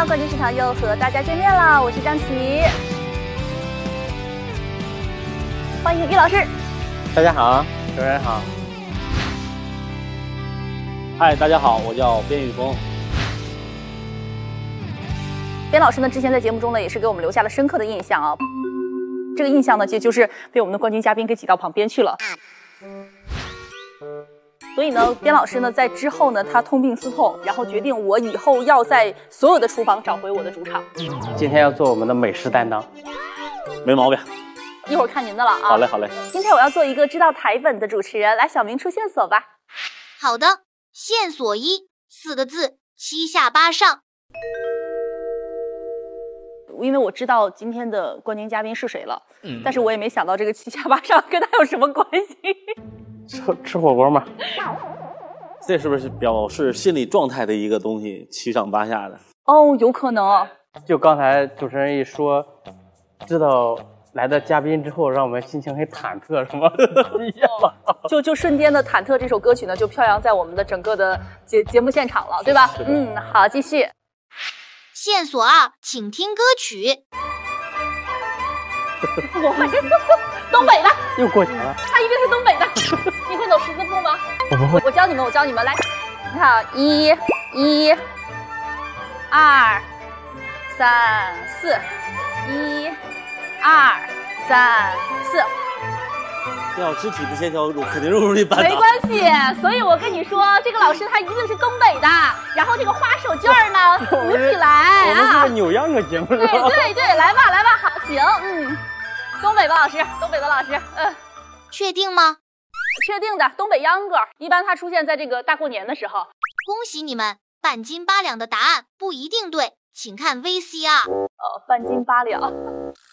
冠军食堂又和大家见面了，我是张琪，欢迎于老师。 大家好，主持人好。 嗨，大家好，我叫边宇峰。 边老师呢，之前在节目中呢，也是给我们留下了深刻的印象啊。这个印象呢，就是被我们的冠军嘉宾给挤到旁边去了。所以呢，边老师呢，在之后呢，他痛定思痛，然后决定我以后要在所有的厨房找回我的主场。 今天要做我们的美食担当， 没毛病。 一会儿看您的了啊。 好嘞，好嘞。 今天我要做一个知道台本的主持人，来，小明出线索吧。 好的，线索一，4个字，7下8上。 因为我知道今天的冠军嘉宾是谁了，但是我也没想到这个7下8上跟他有什么关系。 吃火锅吗？ 这是不是表示心理状态的一个东西，7上8下的？ 哦，有可能。 就刚才主持人一说，知道来的嘉宾之后，让我们心情很忐忑，什么一样了。 就瞬间的忐忑这首歌曲呢，就飘扬在我们的整个的节目现场了，对吧？好，继续。 线索2，请听歌曲。 我会东北的， 又过节了， 他一定是东北的。你会走十字步吗？ 我不会。 我教你们，来，你看，1、2、3、4，1、2、3、4。 这要肢体不协调，肯定容易绊倒。 没关系，所以我跟你说，这个老师他一定是东北的。然后这个花手绢呢，鼓起来我们是扭秧歌节目是吧？ 对，来吧，好，行，东北的老师， 确定吗？ 确定的，东北秧歌，一般它出现在这个大过年的时候。 恭喜你们，半斤8两的答案不一定对，请看 VCR。 半斤8两。